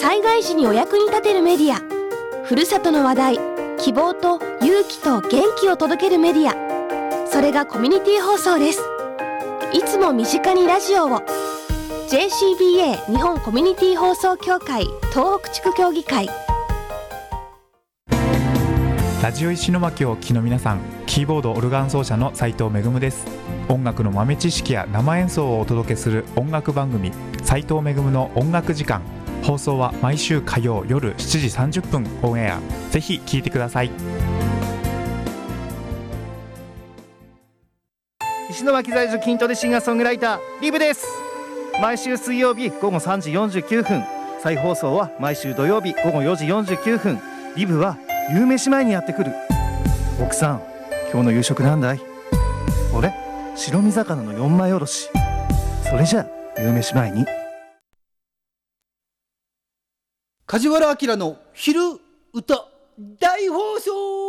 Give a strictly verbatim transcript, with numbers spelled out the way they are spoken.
災害時にお役に立てるメディア、ふるさとの話題、希望と勇気と元気を届けるメディア、それがコミュニティ放送です。いつも身近にラジオを。 ジェーシービーエー 日本コミュニティ放送協会東北地区協議会。 ラジオ石巻をお聞きの皆さん、キーボードオルガン奏者の斉藤恵です。音楽の豆知識や生演奏をお届けする音楽番組、斉藤恵の音楽時間。放送は毎週火曜夜しちじさんじゅっぷんオンエア。ぜひ聴いてください。 石巻在住筋トレシンガーソングライターリブです。毎週水曜日午後さんじよんじゅうきゅうふん、再放送は毎週土曜日午後よじよんじゅうきゅうふん。リブは夕飯前にやってくる。奥さん、今日の夕食なんだい？俺、白身魚の四枚おろし。それじゃあ夕飯前に。 梶原明の昼歌大放送。